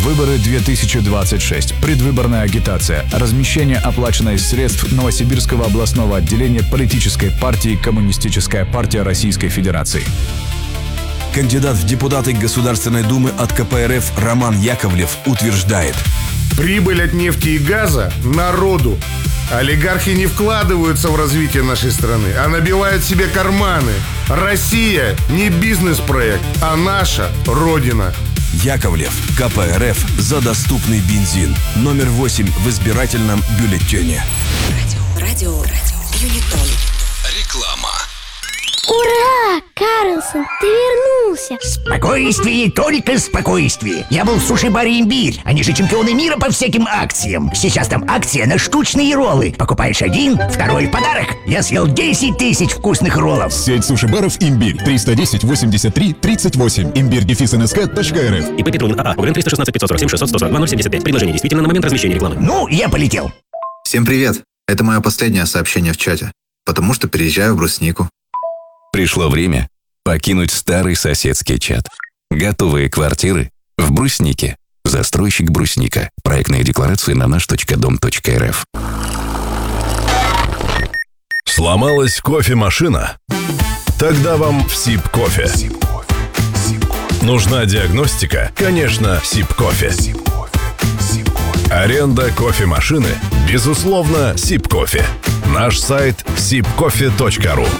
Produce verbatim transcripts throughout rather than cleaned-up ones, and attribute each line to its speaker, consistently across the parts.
Speaker 1: Выборы две тысячи двадцать шесть. Предвыборная агитация. Размещение оплачено из средств Новосибирского областного отделения политической партии «Коммунистическая партия Российской Федерации».
Speaker 2: Кандидат в депутаты Государственной Думы от ка пэ эр эф Роман Яковлев утверждает:
Speaker 3: прибыль от нефти и газа народу. Олигархи не вкладываются в развитие нашей страны, а набивают себе карманы. Россия не бизнес-проект, а наша Родина.
Speaker 2: Яковлев, ка пэ эр эф за доступный бензин. Номер восемь в избирательном бюллетене.
Speaker 4: Радио, радио, радио, Юнитон.
Speaker 5: Реклама.
Speaker 6: Ура! Карлсон, ты вернулся!
Speaker 7: Спокойствие, только спокойствие. Я был в суши-баре «Имбирь». Они же чемпионы мира по всяким акциям. Сейчас там акция на штучные роллы. Покупаешь один, второй в подарок. Я съел десять тысяч вкусных роллов.
Speaker 8: Сеть суши-баров «Имбирь». триста десять восемьдесят три тридцать восемь. Имбирь дефис эн эс ка точка эр эф.
Speaker 9: ИП Петрунин АА. ОГРН триста шестнадцать пятьсот сорок семь шестьсот сто сорок два ноль семьдесят пять. Предложение действительно на момент размещения рекламы.
Speaker 7: Ну, я полетел.
Speaker 10: Всем привет. Это мое последнее сообщение в чате, потому что переезжаю в Бруснику.
Speaker 11: Пришло время покинуть старый соседский чат. Готовые квартиры в Бруснике. Застройщик Брусника. Проектные декларации на наш точка дом точка эр эф.
Speaker 12: Сломалась кофемашина? Тогда вам в Сиб-кофе. Нужна диагностика? Конечно, Сиб-кофе. Аренда кофемашины? Безусловно, Сиб-кофе. Наш сайт сибкофе точка ру.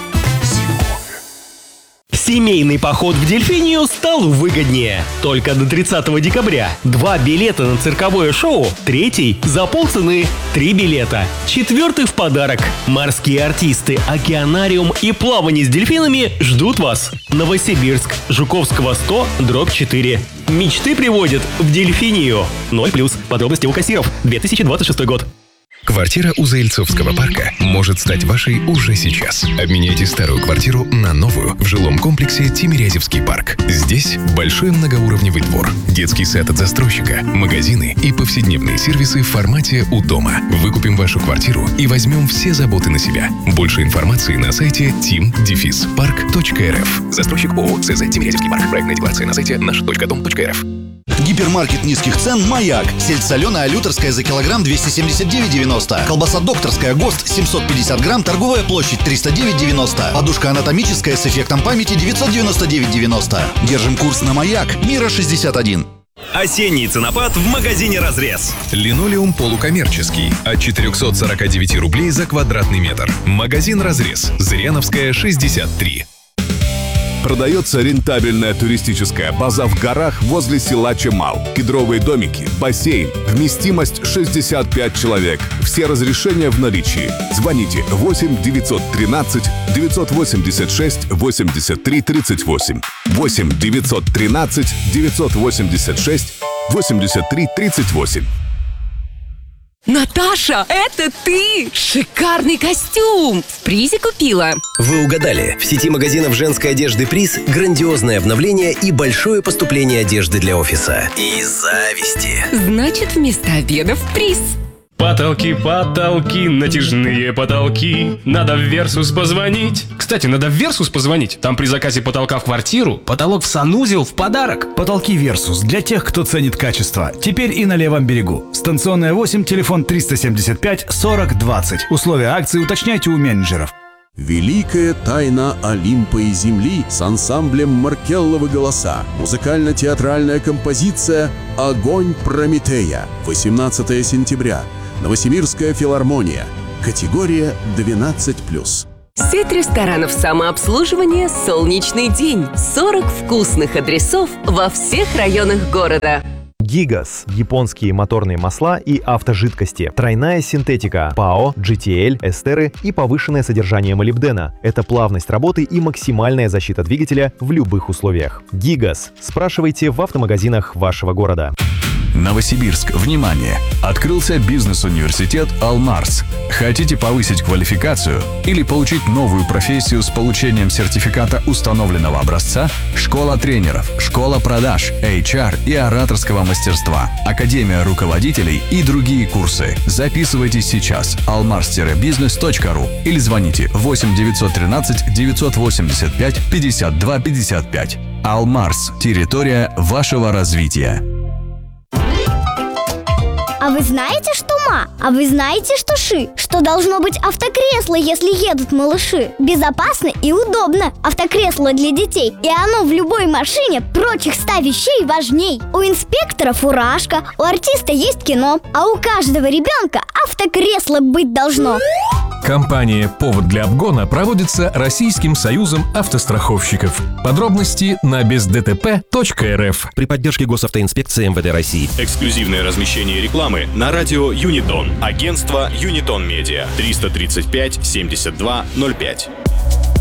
Speaker 13: Семейный поход в Дельфинию стал выгоднее. Только до тридцатого декабря. Два билета на цирковое шоу. Третий за полцены. Три билета. Четвертый в подарок. Морские артисты, океанариум и плавание с дельфинами ждут вас. Новосибирск. Жуковского сто, дробь четыре. Мечты приводят в Дельфинию. ноль плюс. Подробности у кассиров. две тысячи двадцать шестой год.
Speaker 14: Квартира у Заильцовского парка может стать вашей уже сейчас. Обменяйте старую квартиру на новую в жилом комплексе Тимирязевский парк. Здесь большой многоуровневый двор, детский сад от застройщика, магазины и повседневные сервисы в формате «У дома». Выкупим вашу квартиру и возьмем все заботы на себя. Больше информации на сайте тим дефис парк точка эр эф. Застройщик ООО СЗ Тимирязевский парк. Проектная декларация на сайте наш точка дом точка эр эф.
Speaker 15: Гипермаркет низких цен «Маяк». Сельдь соленая лютерская за килограмм двести семьдесят девять девяносто. Колбаса докторская ГОСТ семьсот пятьдесят грамм, торговая площадь триста девять девяносто. Подушка анатомическая с эффектом памяти девятьсот девяносто девять девяносто. Держим курс на «Маяк». Мира шестьдесят один.
Speaker 16: Осенний ценопад в магазине «Разрез».
Speaker 14: Линолеум полукоммерческий от четыреста сорок девять рублей за квадратный метр. Магазин «Разрез». Зыряновская, шестьдесят три.
Speaker 17: Продается рентабельная туристическая база в горах возле села Чемал. Кедровые домики, бассейн, вместимость шестьдесят пять человек. Все разрешения в наличии. Звоните восемь девятьсот тринадцать девятьсот восемьдесят шесть восемьдесят три тридцать восемь. восемь девятьсот тринадцать девятьсот восемьдесят шесть восемьдесят три тридцать восемь.
Speaker 4: Наташа, это ты! Шикарный костюм! В призе купила.
Speaker 18: Вы угадали. В сети магазинов женской одежды «Приз» грандиозное обновление и большое поступление одежды для офиса. И зависти.
Speaker 4: Значит, вместо обеда в приз.
Speaker 19: Потолки, потолки, натяжные потолки. Надо в Версус позвонить. Кстати, надо в Версус позвонить. Там при заказе потолка в квартиру потолок в санузел в подарок.
Speaker 20: Потолки Версус для тех, кто ценит качество. Теперь и на левом берегу. Станционная восемь, телефон триста семьдесят пять сорок двадцать. Условия акции уточняйте у менеджеров.
Speaker 21: Великая тайна Олимпа и Земли с ансамблем «Маркелловы голоса». Музыкально-театральная композиция «Огонь Прометея». восемнадцатого сентября. Новосибирская филармония. Категория двенадцать плюс.
Speaker 4: Сеть ресторанов самообслуживания «Солнечный день». сорок вкусных адресов во всех районах города.
Speaker 22: Гигас. Японские моторные масла и автожидкости. Тройная синтетика. ПАО, джи ти эл, эстеры и повышенное содержание молибдена. Это плавность работы и максимальная защита двигателя в любых условиях. Гигас. Спрашивайте в автомагазинах вашего города.
Speaker 1: Новосибирск, внимание! Открылся бизнес-университет «Алмарс». Хотите повысить квалификацию или получить новую профессию с получением сертификата установленного образца? Школа тренеров, школа продаж, эйч ар и ораторского мастерства, академия руководителей и другие курсы. Записывайтесь сейчас. алмарс бизнес точка ру или звоните восемь девятьсот тринадцать девятьсот восемьдесят пять пятьдесят два пятьдесят пять. «Алмарс» – территория вашего развития.
Speaker 6: А вы знаете, что ма? А вы знаете, что ши? Что должно быть автокресло, если едут малыши? Безопасно и удобно. Автокресло для детей. И оно в любой машине прочих ста вещей важней. У инспектора фуражка, у артиста есть кино, а у каждого ребенка автокресло быть должно.
Speaker 3: Компания «Повод для обгона» проводится Российским союзом автостраховщиков. Подробности на без дэ тэ пэ точка эр эф.
Speaker 9: При поддержке госавтоинспекции эм вэ дэ России.
Speaker 16: Эксклюзивное размещение рекламы на радио Юнитон. Агентство Юнитон Медиа. триста тридцать пять семьдесят два ноль пять.